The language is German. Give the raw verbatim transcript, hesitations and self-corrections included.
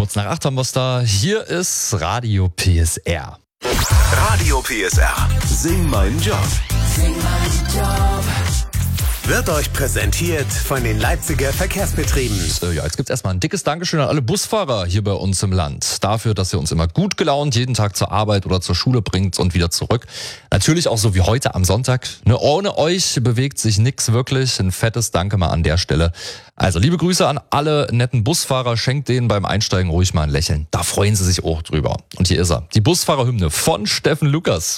Kurz nach acht haben wir es da. Hier ist Radio P S R. Radio P S R. Sing meinen Job. Sing meinen Job. Wird euch präsentiert von den Leipziger Verkehrsbetrieben. So, ja, jetzt gibt's erstmal ein dickes Dankeschön an alle Busfahrer hier bei uns im Land. Dafür, dass ihr uns immer gut gelaunt jeden Tag zur Arbeit oder zur Schule bringt und wieder zurück. Natürlich auch so wie heute am Sonntag. Ne, ohne euch bewegt sich nix wirklich. Ein fettes Danke mal an der Stelle. Also liebe Grüße an alle netten Busfahrer. Schenkt denen beim Einsteigen ruhig mal ein Lächeln. Da freuen sie sich auch drüber. Und hier ist er. Die Busfahrerhymne von Steffen Lukas.